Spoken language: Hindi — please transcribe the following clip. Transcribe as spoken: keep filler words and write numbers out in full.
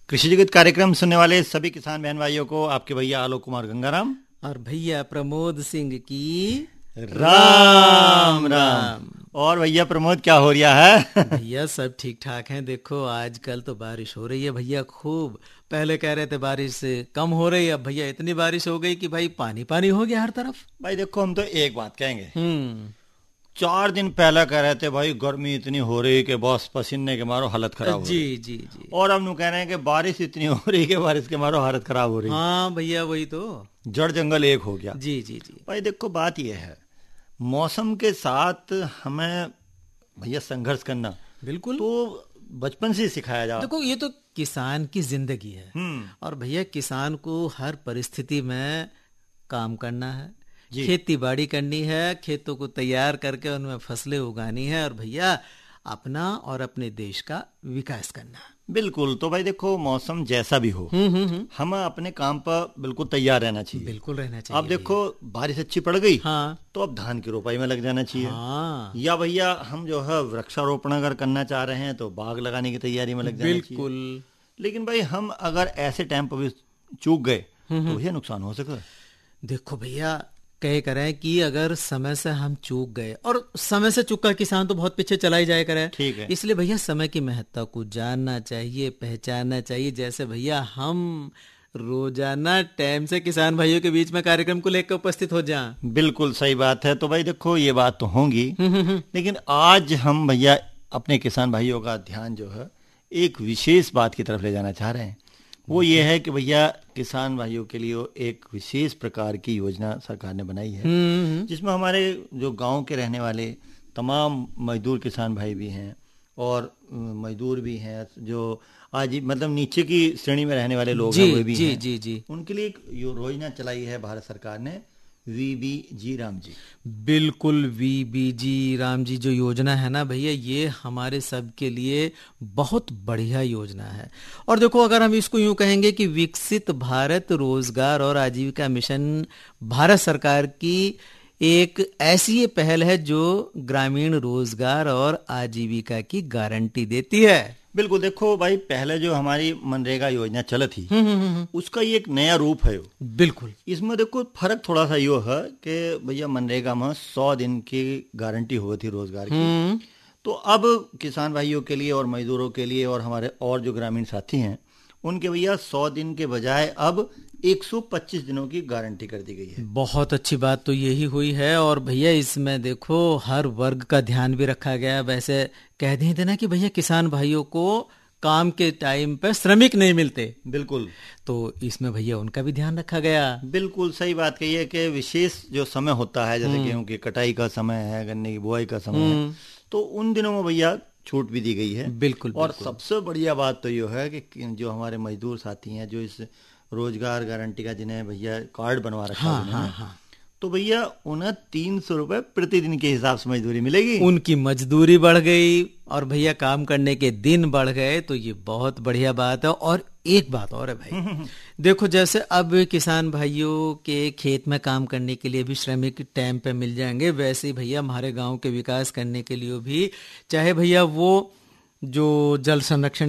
कृषि जगत कार्यक्रम सुनने वाले सभी किसान बहन भाइयों को आपके भैया आलोक कुमार गंगाराम और भैया प्रमोद सिंह की राम राम। और भैया प्रमोद क्या हो रहा है? भैया सब ठीक ठाक हैं। देखो आजकल तो बारिश हो रही है भैया खूब। पहले कह रहे थे बारिश कम हो रही है, अब भैया इतनी बारिश हो गई कि भाई पानी पानी हो गया हर तरफ। भाई देखो हम तो एक बात कहेंगे, हम्म चार दिन पहले कह रहे थे भाई गर्मी इतनी हो रही कि बस पसीने के मारो हालत खराब हो जी रही। जी जी और हम कह रहे हैं कि बारिश इतनी हो रही कि बारिश के मारो हालत खराब हो रही। हाँ भैया वही तो, जड़ जंगल एक हो गया। जी जी जी भाई देखो बात यह है, मौसम के साथ हमें भैया संघर्ष करना बिल्कुल। तो बचपन से ही सिखाया जा। देखो ये तो किसान की जिंदगी है हम्म और भैया किसान को हर परिस्थिति में काम करना है, जी। खेती बाड़ी करनी है, खेतों को तैयार करके उनमें फसलें उगानी है और भैया अपना और अपने देश का विकास करना है। बिल्कुल। तो भाई देखो मौसम जैसा भी हो हम्म हम्म हम्म हम अपने काम पर बिल्कुल तैयार रहना चाहिए। बिल्कुल रहना चाहिए। अब देखो बारिश अच्छी पड़ गई हाँ तो अब धान की रोपाई में लग जाना चाहिए। हाँ या भैया हम जो है वृक्षारोपण अगर करना चाह रहे हैं तो बाग लगाने की तैयारी में लग जाना चाहिए। बिल्कुल। लेकिन भाई हम अगर ऐसे टाइम पर भी चूक गए तो भैया नुकसान हो सकता है। देखो भैया कहे करें कि अगर समय से हम चूक गए, और समय से चूका किसान तो बहुत पीछे चला ही जाए करे, ठीक है। इसलिए भैया समय की महत्ता को जानना चाहिए, पहचानना चाहिए। जैसे भैया हम रोजाना टाइम से किसान भाइयों के बीच में कार्यक्रम को लेकर उपस्थित हो जाएं। बिल्कुल सही बात है। तो भाई देखो ये बात तो होंगी, लेकिन आज हम भैया अपने किसान भाइयों का ध्यान जो है एक विशेष बात की तरफ ले जाना चाह रहे हैं। वो ये है कि भैया किसान भाइयों के लिए एक विशेष प्रकार की योजना सरकार ने बनाई है, जिसमें हमारे जो गांव के रहने वाले तमाम मजदूर किसान भाई भी हैं और मजदूर भी हैं, जो आज मतलब नीचे की श्रेणी में रहने वाले लोग हैं वो भी जी हैं। जी जी उनके लिए एक योजना चलाई है भारत सरकार ने, वी बी जी राम जी। बिल्कुल। वी बी जी राम जी जो योजना है ना भैया, ये हमारे सब के लिए बहुत बढ़िया योजना है। और देखो अगर हम इसको यूं कहेंगे कि विकसित भारत रोजगार और आजीविका मिशन भारत सरकार की एक ऐसी ये पहल है जो ग्रामीण रोजगार और आजीविका की गारंटी देती है। बिल्कुल। देखो भाई पहले जो हमारी मनरेगा योजना चल थी उसका ये एक नया रूप है। बिल्कुल। इसमें देखो फर्क थोड़ा सा यो है कि भैया मनरेगा में सौ दिन की गारंटी हुई थी रोजगार की, तो अब किसान भाइयों के लिए और मजदूरों के लिए और हमारे और जो ग्रामीण साथी हैं उनके भैया सौ दिन के बजाय अब एक सौ पच्चीस दिनों की गारंटी कर दी गई है। बहुत अच्छी बात तो यही हुई है। और भैया इसमें देखो हर वर्ग का ध्यान भी रखा गया। वैसे कह दें थे ना कि भैया किसान भाइयों को काम के टाइम पे श्रमिक नहीं मिलते, बिल्कुल, तो इसमें भैया उनका भी ध्यान रखा गया। बिल्कुल सही बात कही है कि विशेष जो समय होता है जैसे गेहूं की कटाई का समय है, गन्ने की बुआई का समय है, तो उन दिनों में भैया छूट भी दी गई है। बिल्कुल। और बिल्कुल। सबसे बढ़िया बात तो ये है कि जो हमारे मजदूर साथी हैं जो इस रोजगार गारंटी का जिन्हें भैया कार्ड बनवा रखा हाँ है हाँ हाँ तो भैया उन्हें तीन सौ रुपए प्रतिदिन के हिसाब से मजदूरी मिलेगी। उनकी मजदूरी बढ़ गई और भैया काम करने के दिन बढ़ गए, तो ये बहुत बढ़िया बात है। और एक बात और है भाई, देखो जैसे अब किसान भाइयों के खेत में काम करने के लिए भी श्रमिक टाइम पे मिल जाएंगे, वैसे ही भैया हमारे गांव के विकास करने के लिए भी, चाहे भैया वो जो जल संरक्षण